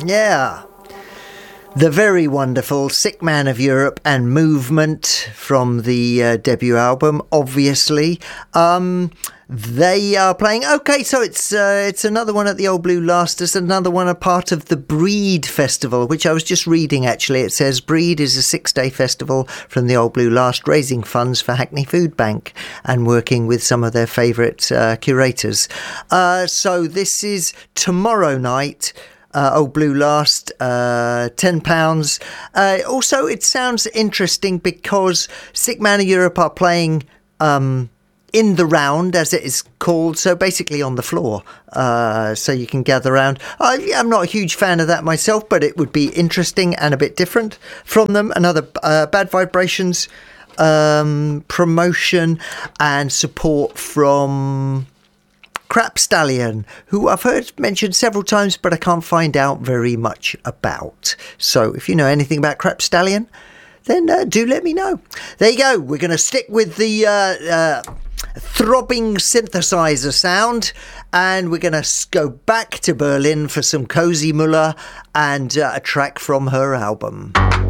Yeah. The very wonderful Sick Man of Europe and Movement from the debut album, obviously. They are playing. Okay, so it's another one at the Old Blue Last. It's another one, a part of the Breed Festival, which I was just reading, actually. It says Breed is a 6-day festival from the Old Blue Last, raising funds for Hackney Food Bank and working with some of their favourite curators. So this is tomorrow night. Old Blue Last, £10. Also, it sounds interesting because Sick Man of Europe are playing in the round, as it is called, so basically on the floor, so you can gather around. I'm not a huge fan of that myself, but it would be interesting and a bit different from them. Another Bad Vibrations promotion and support from Crap Stallion, who I've heard mentioned several times, but I can't find out very much about. So if you know anything about Crap Stallion, then do let me know. There you go. We're going to stick with the throbbing synthesizer sound, and we're going to go back to Berlin for some Cozy Müller and a track from her album.